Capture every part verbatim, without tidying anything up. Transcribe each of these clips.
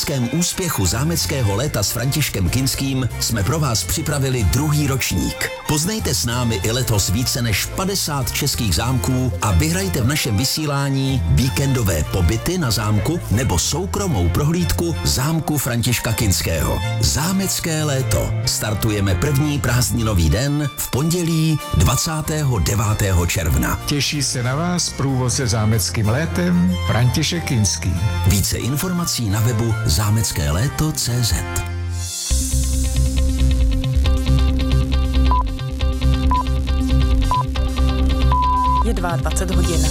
historickém úspěchu zámeckého léta s Františkem Kinským jsme pro vás připravili druhý ročník. Poznejte s námi i letos více než padesát českých zámků a vyhrajte v našem vysílání víkendové pobyty na zámku nebo soukromou prohlídku zámku Františka Kinského. Zámecké léto. Startujeme první prázdninový den v pondělí dvacátého devátého června. Těší se na vás průvodce zámeckým létem František Kinský. Více informací na webu zámecké léto tečka cé zet. Je dvacet dva hodin.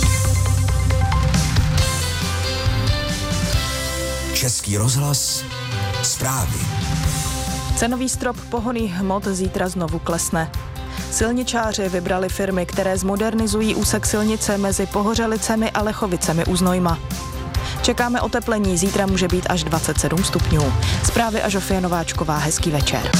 Český rozhlas, zprávy. Cenový strop pohonných hmot zítra znovu klesne. Silničáři vybrali firmy, které zmodernizují úsek silnice mezi Pohořelicemi a Lechovicemi u Znojma. Čekáme oteplení, zítra může být až dvacet sedm stupňů. Zprávy a Žofie Nováčková, hezký večer.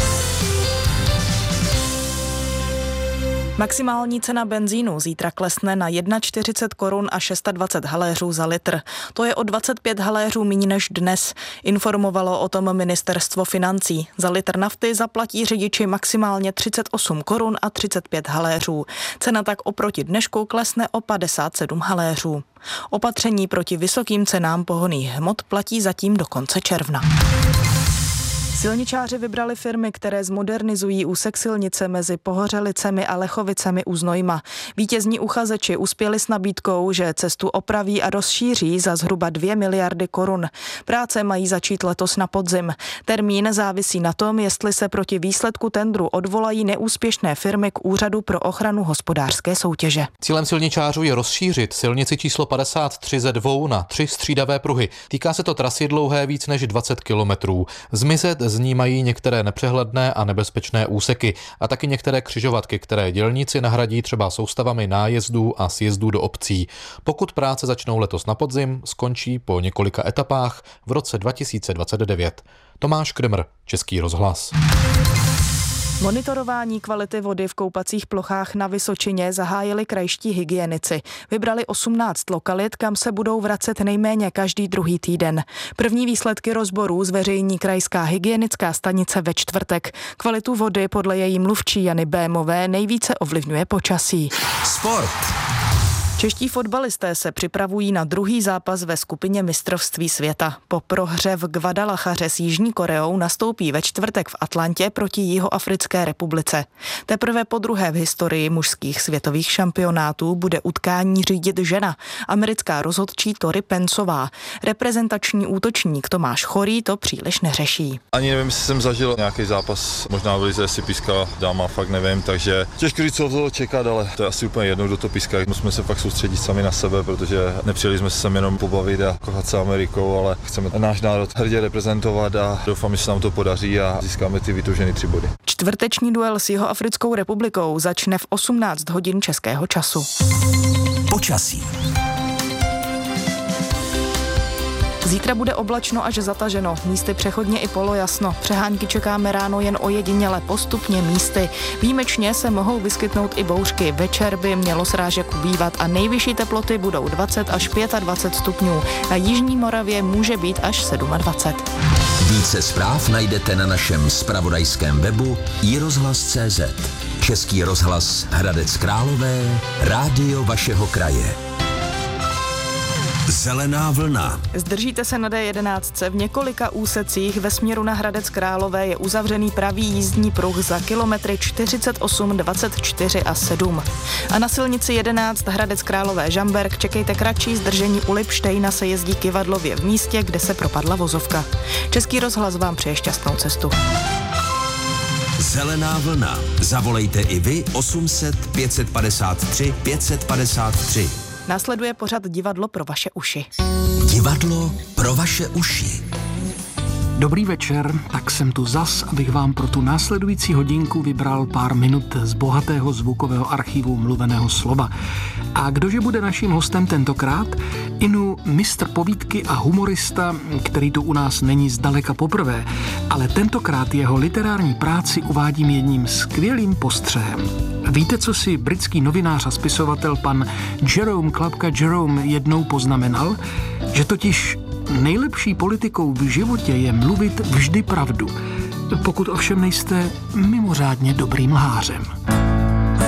Maximální cena benzínu zítra klesne na čtyřicet jedna korun a dvacet šest haléřů za litr. To je o dvacet pět haléřů míň než dnes, informovalo o tom ministerstvo financí. Za litr nafty zaplatí řidiči maximálně třicet osm korun a třicet pět haléřů. Cena tak oproti dnešku klesne o padesát sedm haléřů. Opatření proti vysokým cenám pohonných hmot platí zatím do konce června. Silničáři vybrali firmy, které zmodernizují úsek silnice mezi Pohořelicemi a Lechovicemi u Znojma. Vítězní uchazeči uspěli s nabídkou, že cestu opraví a rozšíří za zhruba dvě miliardy korun. Práce mají začít letos na podzim. Termín závisí na tom, jestli se proti výsledku tendru odvolají neúspěšné firmy k Úřadu pro ochranu hospodářské soutěže. Cílem silničářů je rozšířit silnici číslo padesát tři ze dvou na tři střídavé pruhy. Týká se to trasy dlouhé víc než dvacet kilometrů. Zmizet z ní mají některé nepřehledné a nebezpečné úseky a taky některé křižovatky, které dělníci nahradí třeba soustavami nájezdů a sjezdů do obcí. Pokud práce začnou letos na podzim, skončí po několika etapách v roce dva tisíce dvacet devět. Tomáš Krymr, Český rozhlas. Monitorování kvality vody v koupacích plochách na Vysočině zahájili krajští hygienici. Vybrali osmnáct lokalit, kam se budou vracet nejméně každý druhý týden. První výsledky rozborů zveřejní krajská hygienická stanice ve čtvrtek. Kvalitu vody podle její mluvčí Jany Bémové nejvíce ovlivňuje počasí. Sport. Čeští fotbalisté se připravují na druhý zápas ve skupině mistrovství světa. Po prohře v Guadalajaře s Jižní Koreou nastoupí ve čtvrtek v Atlantě proti Jihoafrické republice. Teprve po druhé v historii mužských světových šampionátů bude utkání řídit žena, americká rozhodčí Tori Pensová. Reprezentační útočník Tomáš Chorý to příliš neřeší. Ani nevím, jestli jsem zažil nějaký zápas, možná v lize si pískala dáma, fakt nevím, takže těžko říct, co toho čekat, ale to je asi úplně jedno, kdo to píská. Musíme se fakt soustředit sami na sebe, protože nepřijeli jsme se sem jenom pobavit a kochat se Amerikou, ale chceme náš národ hrdě reprezentovat a doufám, že se nám to podaří a získáme ty vytoužené tři body. Čtvrteční duel s Jihoafrickou republikou začne v osmnáct hodin českého času. Počasí. Zítra bude oblačno až zataženo, místy přechodně i polojasno. Přehánky čekáme ráno jen ojediněle, postupně místy. Výjimečně se mohou vyskytnout i bouřky. Večer by mělo srážek ubývat a nejvyšší teploty budou dvacet až dvacet pět stupňů. Na jižní Moravě může být až dvacet sedm. Více zpráv najdete na našem zpravodajském webu i rozhlas tečka cé zet. Český rozhlas Hradec Králové, rádio vašeho kraje. Zelená vlna. Zdržíte se na dé jedenáct. V několika úsecích ve směru na Hradec Králové je uzavřený pravý jízdní pruh za kilometry čtyřicet osm, dvacet čtyři a sedm. A na silnici jedenáct Hradec Králové Žamberk čekejte kratší zdržení u Lipštejna, se jezdí kyvadlově v místě, kde se propadla vozovka. Český rozhlas vám přeje šťastnou cestu. Zelená vlna. Zavolejte i vy osm set, pět set padesát tři, pět set padesát tři. Následuje pořad Divadlo pro vaše uši. Divadlo pro vaše uši. Dobrý večer, tak jsem tu zas, abych vám pro tu následující hodinku vybral pár minut z bohatého zvukového archivu mluveného slova. A kdože bude naším hostem tentokrát? Inu mistr povídky a humorista, který tu u nás není zdaleka poprvé, ale tentokrát jeho literární práci uvádím jedním skvělým postřehem. Víte, co si britský novinář a spisovatel pan Jerome Klapka Jerome jednou poznamenal? Že totiž nejlepší politikou v životě je mluvit vždy pravdu, pokud ovšem nejste mimořádně dobrým lhářem.